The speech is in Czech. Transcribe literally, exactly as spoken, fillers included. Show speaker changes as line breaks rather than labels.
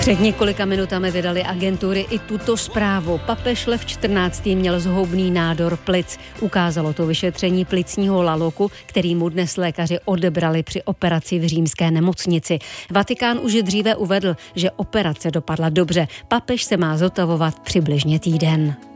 Před několika minutami vydali agentury i tuto zprávu. Papež Lev čtrnáctý měl zhoubný nádor plic. Ukázalo to vyšetření plicního laloku, který mu dnes lékaři odebrali při operaci v římské nemocnici. Vatikán už dříve uvedl, že operace dopadla dobře. Papež se má zotavovat přibližně týden.